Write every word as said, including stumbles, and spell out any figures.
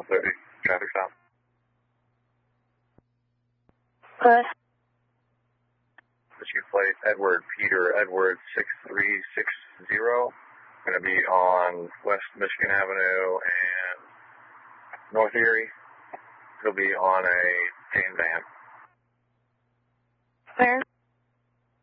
thirty traffic stop. What? Michigan plate Edward Peter Edward six three six zero. Going to be on West Michigan Avenue and North Erie. He'll be on a tan van. Where?